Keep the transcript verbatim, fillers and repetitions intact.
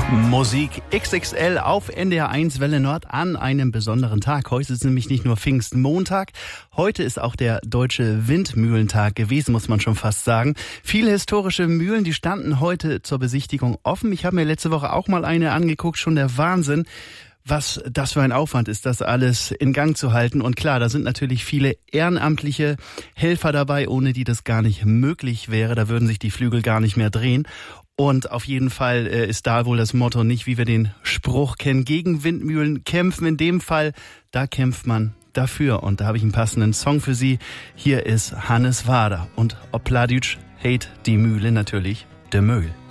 Musik X X L auf N D R eins Welle Nord an einem besonderen Tag. Heute ist nämlich nicht nur Pfingstmontag, heute ist auch der Deutsche Windmühlentag gewesen, muss man schon fast sagen. Viele historische Mühlen, die standen heute zur Besichtigung offen. Ich habe mir letzte Woche auch mal eine angeguckt, schon der Wahnsinn, was das für ein Aufwand ist, das alles in Gang zu halten. Und klar, da sind natürlich viele ehrenamtliche Helfer dabei, ohne die das gar nicht möglich wäre. Da würden sich die Flügel gar nicht mehr drehen. Und auf jeden Fall äh, ist da wohl das Motto nicht, wie wir den Spruch kennen, gegen Windmühlen kämpfen. In dem Fall, da kämpft man dafür. Und da habe ich einen passenden Song für Sie. Hier ist Hannes Wader und Opladütsch heet die Mühle natürlich de Möhl.